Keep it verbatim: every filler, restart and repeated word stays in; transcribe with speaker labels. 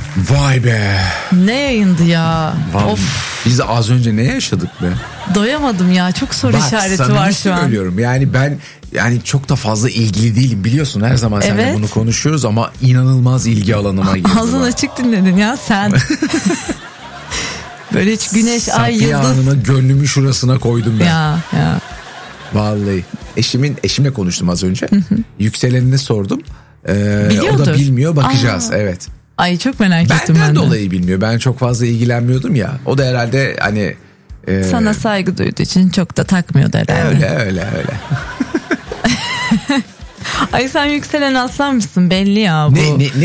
Speaker 1: Vay be.
Speaker 2: Ne yayındı ya.
Speaker 1: Vallahi
Speaker 2: Of.
Speaker 1: biz az önce ne yaşadık be?
Speaker 2: Doyamadım ya. Çok soru
Speaker 1: Bak,
Speaker 2: işareti var şu an.
Speaker 1: Söylüyorum. Yani ben yani çok da fazla ilgili değilim, biliyorsun, her zaman seninle
Speaker 2: Evet.
Speaker 1: bunu konuşuyoruz ama inanılmaz ilgi alanıma girdi.
Speaker 2: Ağzın açık dinledin ya sen. Böyle hiç güneş, ay,
Speaker 1: Safiye
Speaker 2: yıldız.
Speaker 1: Hanım'a gönlümü şurasına koydum ben.
Speaker 2: Ya ya.
Speaker 1: Vallahi. Eşimin eşimle konuştum az önce. Yükselenini sordum. Ee, o
Speaker 2: Biliyordur.
Speaker 1: da bilmiyor, bakacağız. Aa. Evet.
Speaker 2: Ay çok merak ettim
Speaker 1: Benden
Speaker 2: ben de.
Speaker 1: dolayı bilmiyor. Ben çok fazla ilgilenmiyordum ya. O da herhalde hani e...
Speaker 2: sana saygı duyduğu için çok da takmıyordu herhalde.
Speaker 1: Öyle öyle öyle.
Speaker 2: Ay sen yükselen aslan mısın belli ya bu.
Speaker 1: Ne, ne, ne